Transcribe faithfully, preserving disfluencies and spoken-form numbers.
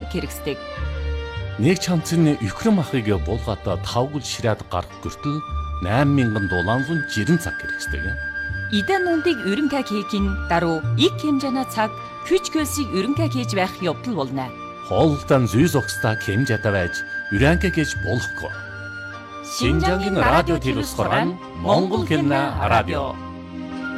хэрэгсдэг. Нэг чамцны ихрэм ахыг булгата тавгал ширээд гарах гөртөл найман мянган дулаанлан жирэн цаг хэрэгсдэг. Идэн нундыг өрөнгө хийхин даруй их хэмжээний цаг күч хөлсийг өрөнгө хийж байх явдал болно. Хоолтон зүй зогсдаа хэмжээтэй байж өрөнгө гэж болохгүй. Шинжангийн радио телевиз хорон Монгол хэмнэ радио